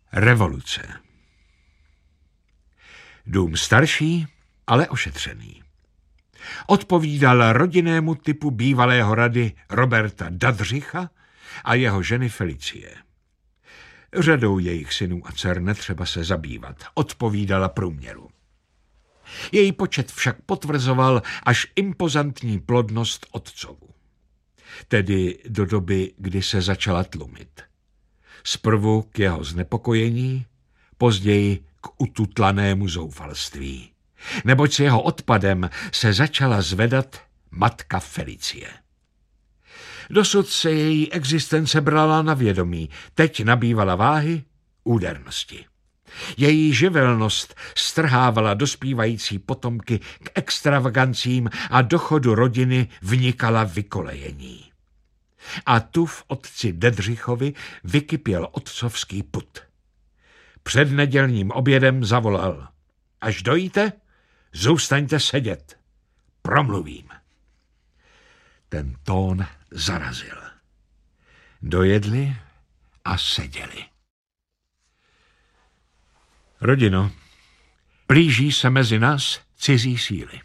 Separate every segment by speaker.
Speaker 1: Revoluce. Dům starší, ale ošetřený. Odpovídal rodinnému typu bývalého rady Roberta Dadřicha a jeho ženy Felicie. Řadou jejich synů a dcer netřeba se zabývat, odpovídala průměru. Její počet však potvrzoval až impozantní plodnost otcovu. Tedy do doby, kdy se začala tlumit. Zprvu k jeho znepokojení, později k ututlanému zoufalství. Neboť s jeho odpadem se začala zvedat matka Felicie. Dosud se její existence brala na vědomí, teď nabývala váhy, údernosti. Její živelnost strhávala dospívající potomky k extravagancím a do chodu rodiny vnikala vykolejení. A tu v otci Dedřichovi vykypěl otcovský pud. Před nedělním obědem zavolal: až dojíte, zůstaňte sedět, promluvím. Ten tón zarazil. Dojedli a seděli. Rodino, blíží se mezi nás cizí síly.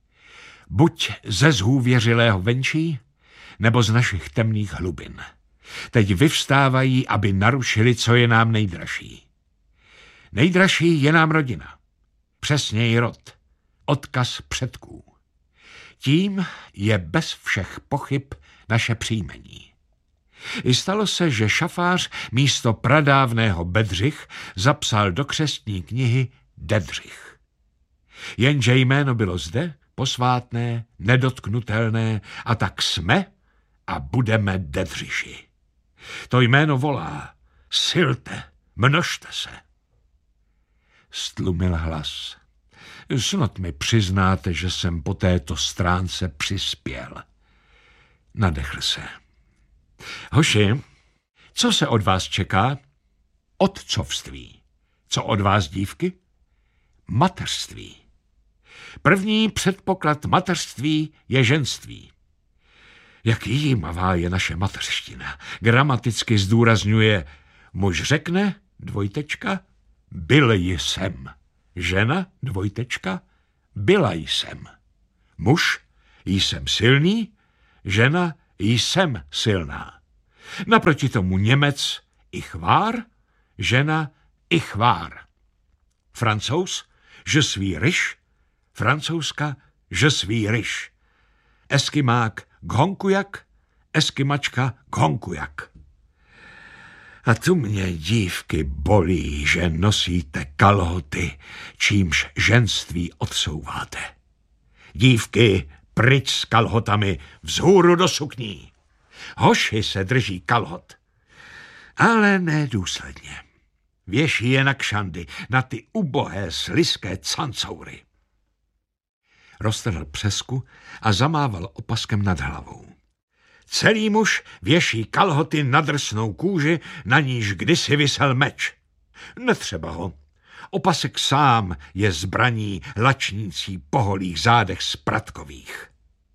Speaker 1: Buď ze zhůvěřilého venčí, nebo z našich temných hlubin. Teď vyvstávají, aby narušili, co je nám nejdražší. Nejdražší je nám rodina. Přesněji rod. Odkaz předků. Tím je bez všech pochyb naše příjmení. I stalo se, že šafář místo pradávného Bedřich zapsal do křestní knihy Dedřich. Jenže jméno bylo zde posvátné, nedotknutelné, a tak jsme a budeme Dedřiši. To jméno volá: silte, množte se. Stlumil hlas. Snad mi přiznáte, že jsem po této stránce přispěl. Nadechl se. Hoši, co se od vás čeká? Otcovství. Co od vás, dívky? Mateřství. První předpoklad mateřství je ženství. Jak jímavá je naše mateřština. Gramaticky zdůrazňuje: muž řekne, dvojtečka, byl jsem. Žena, dvojtečka, byla jsem. Muž, jsem silný, žena, jsem silná. Naproti tomu Němec, ich war, žena, ich war. Francouz, je suis riche, francouzska, je suis riche. Eskimák, ghonkujak, eskimačka, ghonkujak. A tu mě, dívky, bolí, že nosíte kalhoty, čímž ženství odsouváte. Dívky, pryč s kalhotami, vzhůru do sukní. Hoši se drží kalhot, ale ne důsledně. Věší je na kšandy, na ty ubohé, slizké cancoury. Roztrhl přesku a zamával opaskem nad hlavou. Celý muž věší kalhoty na drsnou kůži, na níž kdysi visel meč. Netřeba ho. Opasek sám je zbraní lačnící po holých zádech spratkových.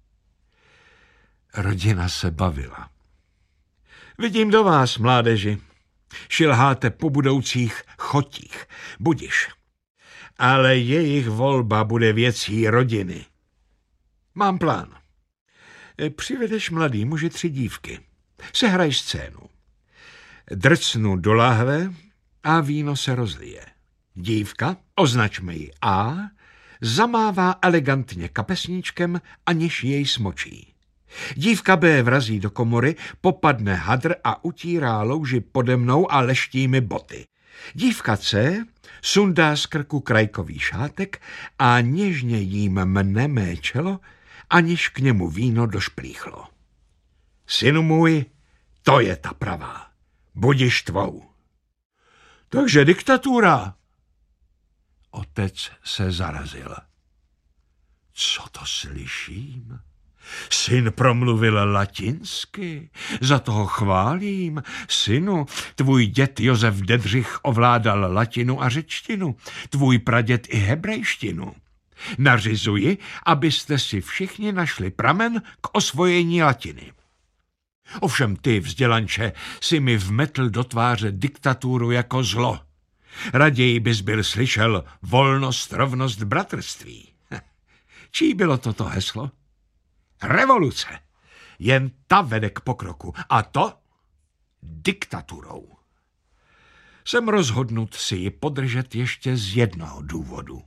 Speaker 1: Rodina se bavila. Vidím do vás, mládeži. Šilháte po budoucích chotích. Budiš. Ale jejich volba bude věcí rodiny. Mám plán. Přivedeš mladý muži 3 dívky. Sehraj scénu. Drcnu do láhve a víno se rozlije. Dívka, označme ji A, zamává elegantně kapesníčkem, aniž jej smočí. Dívka B vrazí do komory, popadne hadr a utírá louži pode mnou a leští mi boty. Dívka C sundá z krku krajkový šátek a něžně jím mne mé čelo, aniž k němu víno došplíchlo. Synu můj, to je ta pravá. Budiš tvou. Takže diktatura. Otec se zarazil. Co to slyším? Syn promluvil latinsky, za toho chválím. Synu, tvůj děd Josef Dedřich ovládal latinu a řečtinu, tvůj praděd i hebrejštinu. Nařizuji, abyste si všichni našli pramen k osvojení latiny. Ovšem ty, vzdělanče, si mi vmetl do tváře diktaturu jako zlo. Raději bys byl slyšel volnost, rovnost, bratrství. Čí bylo toto heslo? Revoluce. Jen ta vede k pokroku. A to diktaturou. Jsem rozhodnut si ji podržet ještě z jednoho důvodu.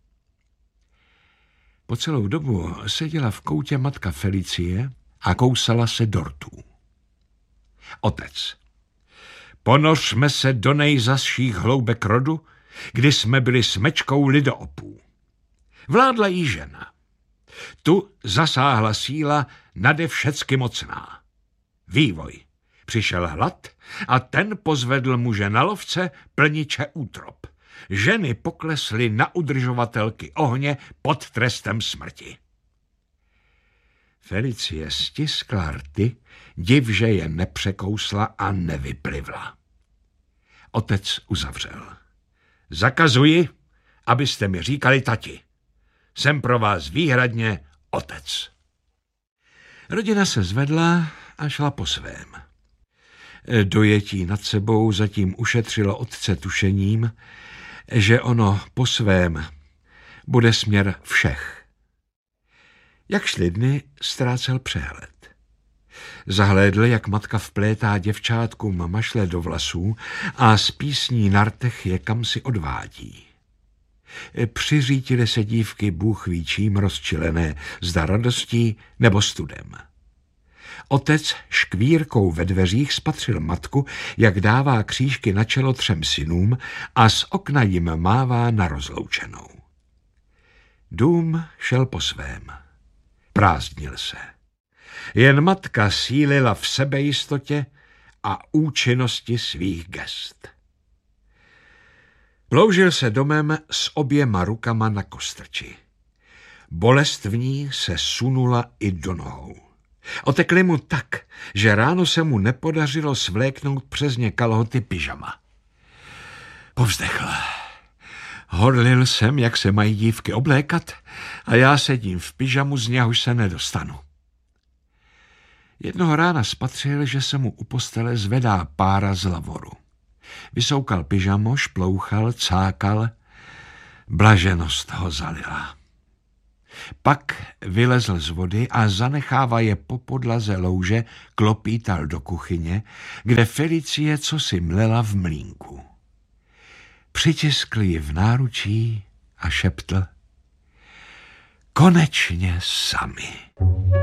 Speaker 1: Po celou dobu seděla v koutě matka Felicie a kousala se dortů. Otec. Ponořme se do nejzasších hloubek rodu, kdy jsme byli smečkou lidoopů. Vládla jí žena. Tu zasáhla síla nade všecky mocná. Vývoj. Přišel hlad a ten pozvedl muže na lovce, plniče útrop. Ženy poklesly na udržovatelky ohně pod trestem smrti. Felicie stiskla rty, div, že je nepřekousla a nevyplivla. Otec uzavřel. Zakazuji, abyste mi říkali tati. Jsem pro vás výhradně otec. Rodina se zvedla a šla po svém. Dojetí nad sebou zatím ušetřilo otce tušením, že ono po svém bude směr všech. Jak šly dny, ztrácel přehled. Zahlédl, jak matka vplétá děvčátkům mašle do vlasů a z písní na rtech je kam si odvádí. Přiřítily se dívky bůh ví čím rozčilené, zda radostí nebo studem. Otec škvírkou ve dveřích spatřil matku, jak dává křížky na čelo 3 synům a z okna jim mává na rozloučenou. Dům šel po svém. Prázdnil se. Jen matka sílila v sebejistotě a účinnosti svých gest. Ploužil se domem s oběma rukama na kostrči. Bolest v ní se sunula i do nohou. Otekly mu tak, že ráno se mu nepodařilo svléknout přes ně kalhoty pyžama. Povzdechl. Horlil jsem, jak se mají dívky oblékat, a já sedím v pyžamu, z něhož se nedostanu. Jednoho rána spatřil, že se mu u postele zvedá pára z lavoru. Vysoukal pyžamo, šplouchal, cákal, blaženost ho zalila. Pak vylezl z vody a zanechává je po podlaze louže, klopítal do kuchyně, kde Felicie cosi mlela v mlýnku. Přitiskl ji v náručí a šeptl: konečně sami.